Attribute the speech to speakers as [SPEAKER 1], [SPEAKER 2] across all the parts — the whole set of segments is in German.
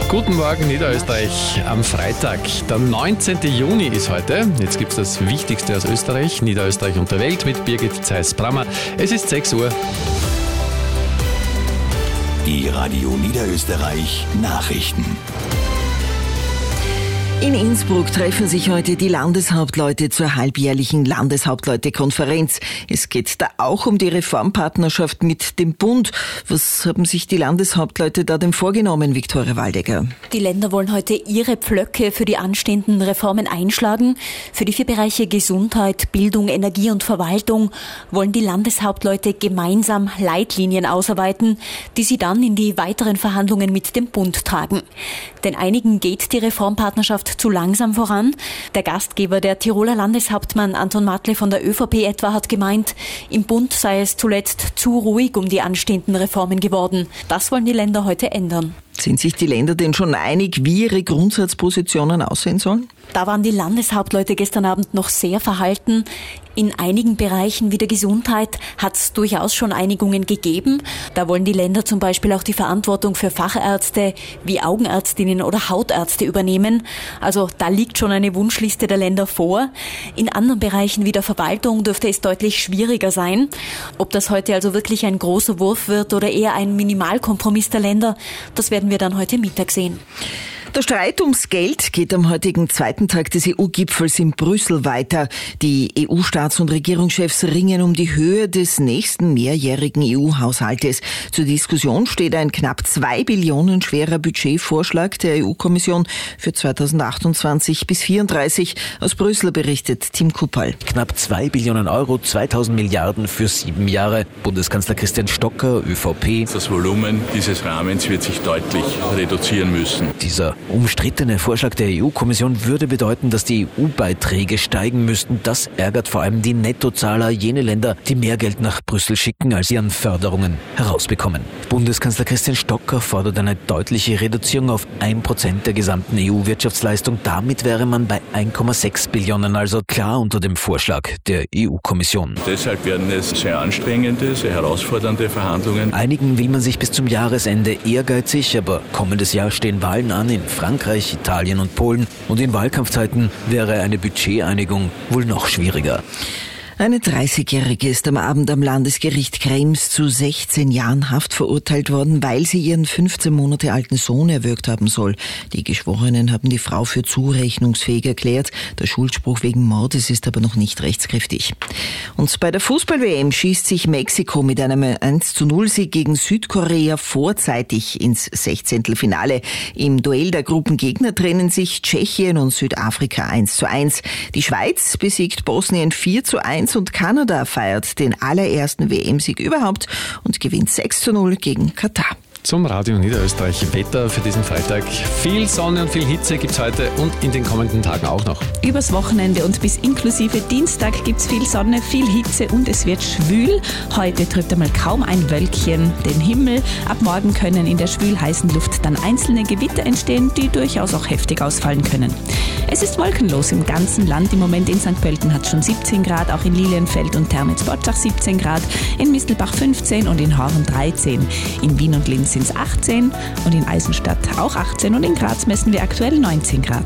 [SPEAKER 1] Guten Morgen Niederösterreich am Freitag. Der 19. Juni ist heute. Jetzt gibt es das Wichtigste aus Österreich, Niederösterreich und der Welt mit Birgit Zeiss-Brammer. Es ist 6 Uhr.
[SPEAKER 2] Die Radio Niederösterreich Nachrichten.
[SPEAKER 3] In Innsbruck treffen sich heute die Landeshauptleute zur halbjährlichen Landeshauptleute-Konferenz. Es geht da auch um die Reformpartnerschaft mit dem Bund. Was haben sich die Landeshauptleute da denn vorgenommen, Viktoria Waldecker?
[SPEAKER 4] Die Länder wollen heute ihre Pflöcke für die anstehenden Reformen einschlagen. Für die 4 Bereiche Gesundheit, Bildung, Energie und Verwaltung wollen die Landeshauptleute gemeinsam Leitlinien ausarbeiten, die sie dann in die weiteren Verhandlungen mit dem Bund tragen. Denn einigen geht die Reformpartnerschaft zu langsam voran. Der Gastgeber, der Tiroler Landeshauptmann Anton Matle von der ÖVP etwa, hat gemeint, im Bund sei es zuletzt zu ruhig um die anstehenden Reformen geworden. Das wollen die Länder heute ändern.
[SPEAKER 3] Sind sich die Länder denn schon einig, wie ihre Grundsatzpositionen aussehen sollen?
[SPEAKER 4] Da waren die Landeshauptleute gestern Abend noch sehr verhalten. In einigen Bereichen wie der Gesundheit hat es durchaus schon Einigungen gegeben. Da wollen die Länder zum Beispiel auch die Verantwortung für Fachärzte wie Augenärztinnen oder Hautärzte übernehmen. Also da liegt schon eine Wunschliste der Länder vor. In anderen Bereichen wie der Verwaltung dürfte es deutlich schwieriger sein. Ob das heute also wirklich ein großer Wurf wird oder eher ein Minimalkompromiss der Länder, das werden wir dann heute Mittag sehen.
[SPEAKER 3] Der Streit ums Geld geht am heutigen zweiten Tag des EU-Gipfels in Brüssel weiter. Die EU-Staats- und Regierungschefs ringen um die Höhe des nächsten mehrjährigen EU-Haushaltes. Zur Diskussion steht ein knapp 2 Billionen schwerer Budgetvorschlag der EU-Kommission für 2028 bis 2034. Aus Brüssel berichtet Tim Kuppal.
[SPEAKER 5] Knapp 2 Billionen Euro, 2000 Milliarden für 7 Jahre. Bundeskanzler Christian Stocker, ÖVP.
[SPEAKER 6] Das Volumen dieses Rahmens wird sich deutlich reduzieren müssen.
[SPEAKER 5] Dieser umstrittene Vorschlag der EU-Kommission würde bedeuten, dass die EU-Beiträge steigen müssten. Das ärgert vor allem die Nettozahler, jene Länder, die mehr Geld nach Brüssel schicken, als sie an Förderungen herausbekommen. Bundeskanzler Christian Stocker fordert eine deutliche Reduzierung auf 1% der gesamten EU-Wirtschaftsleistung. Damit wäre man bei 1,6 Billionen, also klar unter dem Vorschlag der EU-Kommission.
[SPEAKER 6] Deshalb werden es sehr anstrengende, sehr herausfordernde Verhandlungen.
[SPEAKER 5] Einigen will man sich bis zum Jahresende ehrgeizig, aber kommendes Jahr stehen Wahlen an in Frankreich, Italien und Polen. Und in Wahlkampfzeiten wäre eine Budgeteinigung wohl noch schwieriger.
[SPEAKER 3] Eine 30-Jährige ist am Abend am Landesgericht Krems zu 16 Jahren Haft verurteilt worden, weil sie ihren 15 Monate alten Sohn erwürgt haben soll. Die Geschworenen haben die Frau für zurechnungsfähig erklärt. Der Schuldspruch wegen Mordes ist aber noch nicht rechtskräftig. Und bei der Fußball-WM schießt sich Mexiko mit einem 1:0-Sieg gegen Südkorea vorzeitig ins 16. Finale. Im Duell der Gruppengegner trennen sich Tschechien und Südafrika 1:1. Die Schweiz besiegt Bosnien 4:1. Und Kanada feiert den allerersten WM-Sieg überhaupt und gewinnt 6:0 gegen Katar.
[SPEAKER 1] Zum Radio Niederösterreich Wetter für diesen Freitag. Viel Sonne und viel Hitze gibt's heute und in den kommenden Tagen auch noch.
[SPEAKER 7] Übers Wochenende und bis inklusive Dienstag gibt's viel Sonne, viel Hitze und es wird schwül. Heute trübt einmal kaum ein Wölkchen den Himmel. Ab morgen können in der schwül-heißen Luft dann einzelne Gewitter entstehen, die durchaus auch heftig ausfallen können. Es ist wolkenlos im ganzen Land. Im Moment in St. Pölten hat es schon 17 Grad, auch in Lilienfeld und Ternitz-Bottach 17 Grad, in Mistelbach 15 und in Horn 13. In Wien und Linz sind es 18 und in Eisenstadt auch 18 und in Graz messen wir aktuell 19 Grad.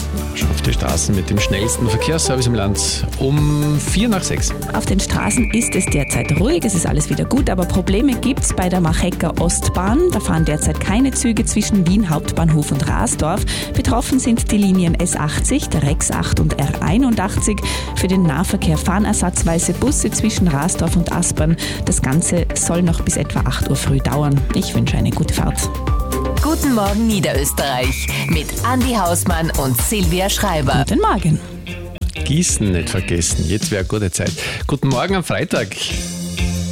[SPEAKER 1] Auf die Straßen mit dem schnellsten Verkehrsservice im Land um 5:45.
[SPEAKER 7] Auf den Straßen ist es derzeit ruhig, es ist alles wieder gut, aber Probleme gibt es bei der Machecker Ostbahn. Da fahren derzeit keine Züge zwischen Wien Hauptbahnhof und Rasdorf. Betroffen sind die Linien S80, der Rex 8 und R81. Für den Nahverkehr fahren ersatzweise Busse zwischen Rasdorf und Aspern. Das Ganze soll noch bis etwa 8 Uhr früh dauern. Ich wünsche eine gute Fahrt.
[SPEAKER 8] Guten Morgen Niederösterreich mit Andi Hausmann und Silvia Schreiber.
[SPEAKER 7] Guten Morgen.
[SPEAKER 1] Gießen nicht vergessen, jetzt wäre eine gute Zeit. Guten Morgen am Freitag.